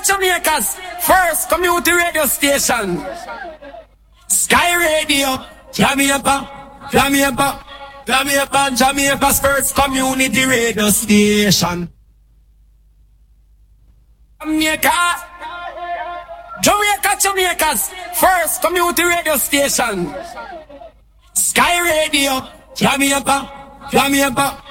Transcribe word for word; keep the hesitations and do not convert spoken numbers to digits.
Jamaica's first community radio station. Sky Radio, Jamaica, Jamaica, Jamaica, Jamaica's first community radio station. Jamaica, Jamaica, Jamaica's first community radio station. Sky Radio, Jamaica, Jamaica.